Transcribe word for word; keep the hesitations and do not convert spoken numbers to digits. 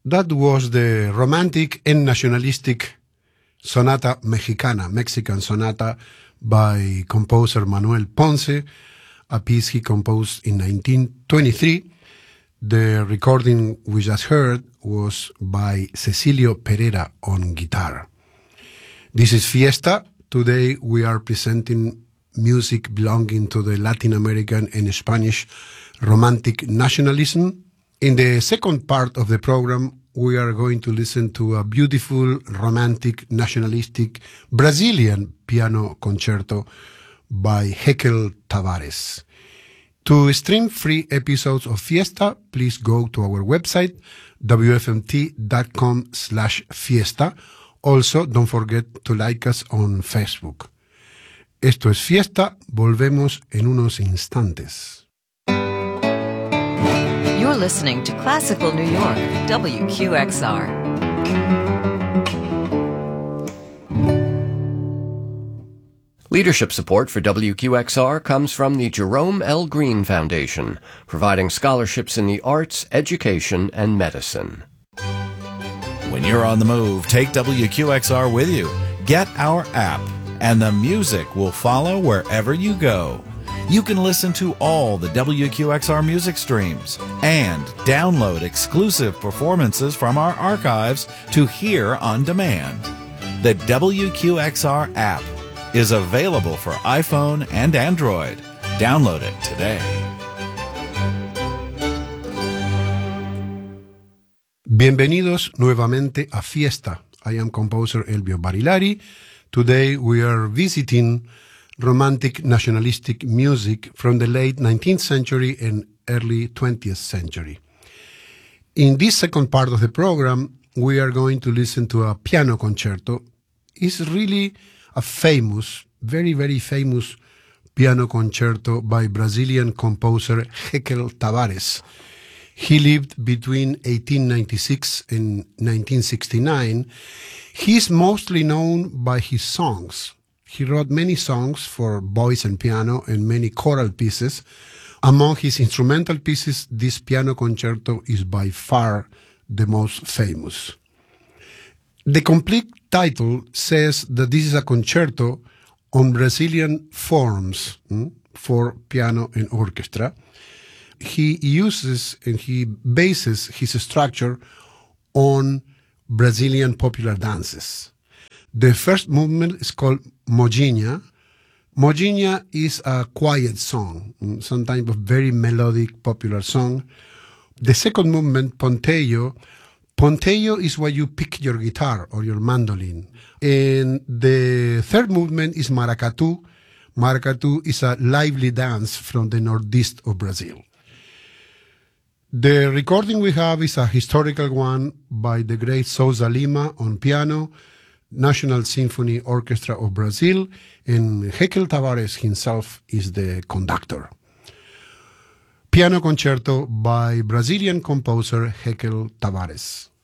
That was the romantic and nationalistic Sonata Mexicana, Mexican Sonata by composer Manuel Ponce, a piece he composed in nineteen twenty-three. The recording we just heard was by Cecilio Pereira on guitar. This is Fiesta. Today we are presenting music belonging to the Latin American and Spanish romantic nationalism. In the second part of the program, we are going to listen to a beautiful, romantic, nationalistic Brazilian piano concerto by Jekyll Tavares. To stream free episodes of Fiesta, please go to our website, w f m t dot com slash fiesta. Also, don't forget to like us on Facebook. Esto es Fiesta. Volvemos en unos instantes. You're listening to Classical New York, W Q X R. Leadership support for W Q X R comes from the Jerome L. Green Foundation, providing scholarships in the arts, education, and medicine. When you're on the move, take W Q X R with you. Get our app, and the music will follow wherever you go. You can listen to all the W Q X R music streams and download exclusive performances from our archives to hear on demand. The W Q X R app is available for iPhone and Android. Download it today. Bienvenidos nuevamente a Fiesta. I am composer Elvio Barilari. Today we are visiting romantic nationalistic music from the late nineteenth century and early twentieth century. In this second part of the program, we are going to listen to a piano concerto. It's really a famous, very, very famous piano concerto by Brazilian composer Jekyll Tavares. He lived between eighteen ninety-six and nineteen sixty-nine. He's mostly known by his songs. He wrote many songs for voice and piano and many choral pieces. Among his instrumental pieces, this piano concerto is by far the most famous. The complete title says that this is a concerto on Brazilian forms mm, for piano and orchestra. He uses and he bases his structure on Brazilian popular dances. The first movement is called Modinha. Modinha is a quiet song, some type of very melodic popular song. The second movement, Ponteio, Ponteio is where you pick your guitar or your mandolin. And the third movement is Maracatu. Maracatu is a lively dance from the northeast of Brazil. The recording we have is a historical one by the great Souza Lima on piano, National Symphony Orchestra of Brazil, and Jekyll Tavares himself is the conductor. Piano concerto by Brazilian composer Jekyll Tavares.